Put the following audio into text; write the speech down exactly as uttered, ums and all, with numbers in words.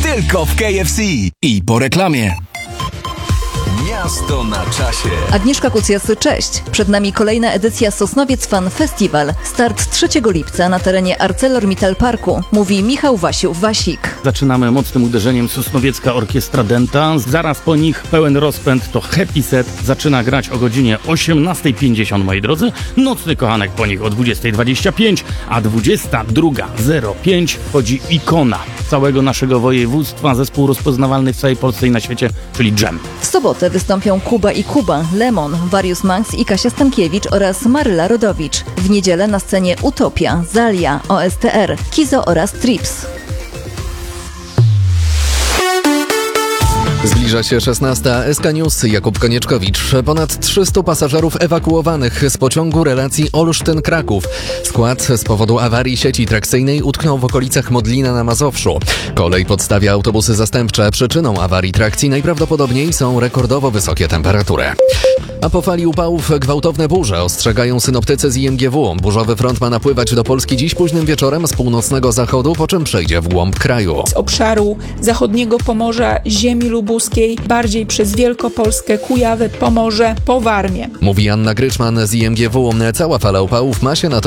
tylko w K F C. I po reklamie. Miasto na czasie. Agnieszka Kucjas, cześć. Przed nami kolejna edycja Sosnowiec Fan Festival. Start trzeciego lipca na terenie ArcelorMittal Parku. Mówi Michał Wasiów-Wasik. Zaczynamy mocnym uderzeniem Sosnowiecka Orkiestra Denta. Zaraz po nich pełen rozpęd to Happy Set. Zaczyna grać o godzinie osiemnasta pięćdziesiąt, moi drodzy. Nocny kochanek po nich o dwudziesta dwadzieścia pięć, a dwudziesta druga zero pięć wchodzi ikona całego naszego województwa, zespół rozpoznawalny w całej Polsce i na świecie, czyli Dżem. W sobotę wystąpią Kuba i Kuba, Lemon, Warius Manx i Kasia Stankiewicz oraz Maryla Rodowicz. W niedzielę na scenie Utopia, Zalia, O S T R, Kizo oraz Trips. Zbliża się szesnasta. S K News, Jakub Konieczkowicz. Ponad trzystu pasażerów ewakuowanych z pociągu relacji Olsztyn-Kraków. Skład z powodu awarii sieci trakcyjnej utknął w okolicach Modlina na Mazowszu. Kolej podstawia autobusy zastępcze. Przyczyną awarii trakcji najprawdopodobniej są rekordowo wysokie temperatury. A po fali upałów gwałtowne burze, ostrzegają synoptycy z I M G W. Burzowy front ma napływać do Polski dziś późnym wieczorem z północnego zachodu, po czym przejdzie w głąb kraju. Z obszaru zachodniego Pomorza, ziemi lubuskiej, bardziej przez Wielkopolskę, Kujawy, Pomorze, po Warmię. Mówi Anna Gryczman z I M G W. Cała fala upałów ma się na to